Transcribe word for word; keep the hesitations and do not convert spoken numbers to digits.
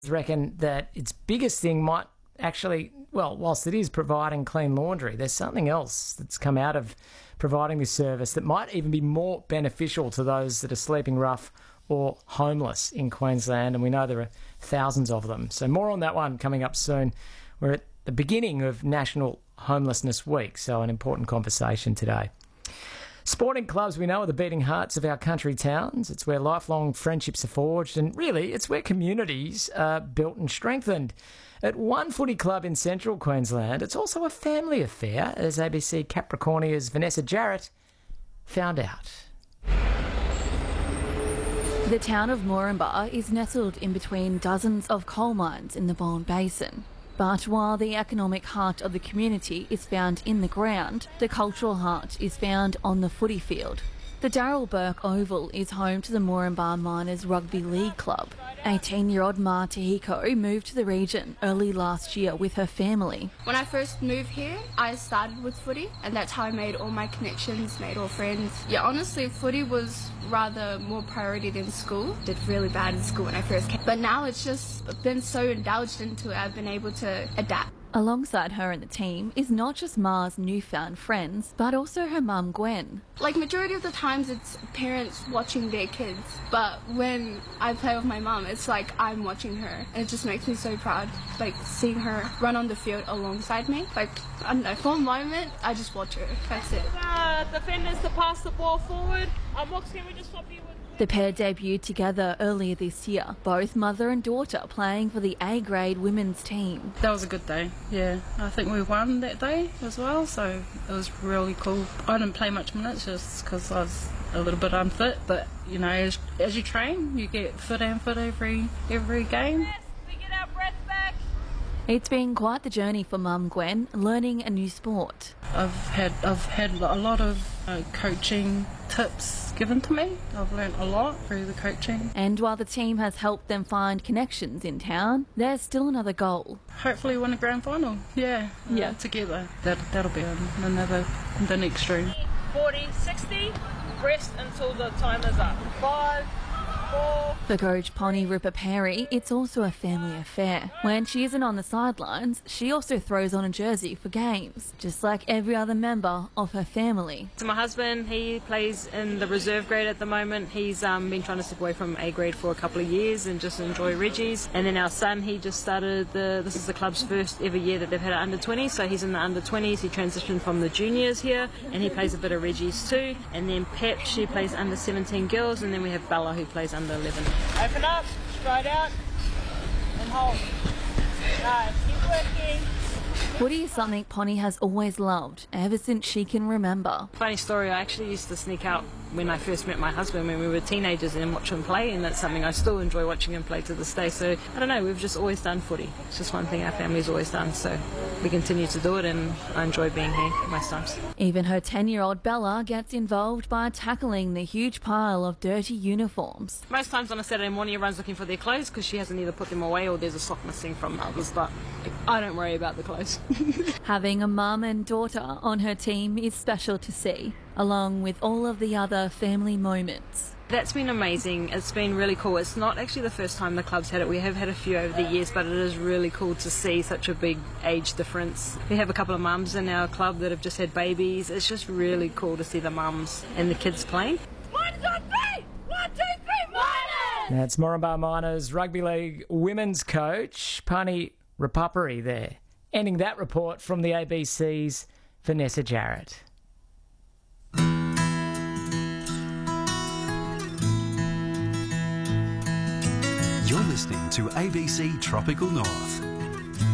reckon that its biggest thing might actually, well, whilst it is providing clean laundry, there's something else that's come out of providing this service that might even be more beneficial to those that are sleeping rough or homeless in Queensland, and we know there are thousands of them. So more on that one coming up soon. We're at the beginning of National Homelessness Week, so an important conversation today. Sporting clubs, we know, are the beating hearts of our country towns. It's where lifelong friendships are forged, and really, it's where communities are built and strengthened. At one footy club in central Queensland, it's also a family affair, as A B C Capricornia's Vanessa Jarrett found out. The town of Moranbah is nestled in between dozens of coal mines in the Bowen Basin. But while the economic heart of the community is found in the ground, the cultural heart is found on the footy field. The Darryl Burke Oval is home to the Moranbah Miners Rugby League Club. eighteen-year-old Ma Tahiko moved to the region early last year with her family. When I first moved here, I started with footy, and that's how I made all my connections, made all friends. Yeah, honestly, footy was rather more priority than school. Did really bad in school when I first came. But now it's just been so indulged into it, I've been able to adapt. Alongside her and the team is not just Ma's newfound friends, but also her mum Gwen. Like, majority of the times it's parents watching their kids, but when I play with my mum, it's like I'm watching her, and it just makes me so proud, like seeing her run on the field alongside me. Like, I don't know, for a moment, I just watch her, that's it. Uh, defenders to pass the ball forward. Um, Mox, can we just swap you with... The pair debuted together earlier this year, both mother and daughter playing for the A-grade women's team. That was a good day, yeah. I think we won that day as well, so it was really cool. I didn't play much minutes just because I was a little bit unfit, but, you know, as, as you train, you get fit and fit every, every game. Yes, we get our breath back. It's been quite the journey for Mum Gwen, learning a new sport. I've had I've had a lot of uh, coaching tips given to me. I've learnt a lot through the coaching. And while the team has helped them find connections in town, there's still another goal. Hopefully win a grand final, yeah, uh, yeah. together. That, that'll be another, the next dream. forty, sixty, rest until the time is up. Five, four... For coach Pony Rupaperi, it's also a family affair. When she isn't on the sidelines, she also throws on a jersey for games, just like every other member of her family. So my husband, he plays in the reserve grade at the moment. He's um, been trying to step away from A grade for a couple of years and just enjoy Reggie's. And then our son, he just started the, this is the club's first ever year that they've had an under twenties, so he's in the under twenties. He transitioned from the juniors here, and he plays a bit of Reggie's too. And then Pep, she plays under seventeen girls, and then we have Bella, who plays under eleven. Open up, straight out, and hold. Nice, keep working. Footy is something Pony has always loved, ever since she can remember. Funny story, I actually used to sneak out when I first met my husband when we were teenagers and watch him play, and that's something I still enjoy watching him play to this day. So, I don't know, we've just always done footy. It's just one thing our family's always done, so we continue to do it, and I enjoy being here most times. Even her ten-year-old Bella gets involved by tackling the huge pile of dirty uniforms. Most times on a Saturday morning, everyone's looking for their clothes because she hasn't either put them away or there's a sock missing from the others, but I don't worry about the clothes. Having a mum and daughter on her team is special to see, along with all of the other family moments. That's been amazing. It's been really cool. It's not actually the first time the club's had it. We have had a few over the years, but it is really cool to see such a big age difference. We have a couple of mums in our club that have just had babies. It's just really cool to see the mums and the kids playing. Miners on three! One, two, three, Miners! That's Moranbah Miners Rugby League women's coach, Pani Rupaperi there. Ending that report from the A B C's Vanessa Jarrett. You're listening to A B C Tropical North.